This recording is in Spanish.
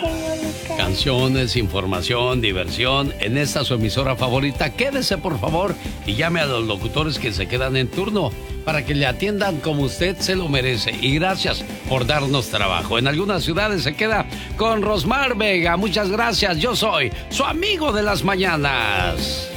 genio Lucas. Canciones, información, diversión en esta su emisora favorita. Quédese por favor y llame a los locutores que se quedan en turno para que le atiendan como usted se lo merece. Y gracias por darnos trabajo. En algunas ciudades se queda con Rosmar Vega. Muchas gracias. Yo soy su amigo de las mañanas.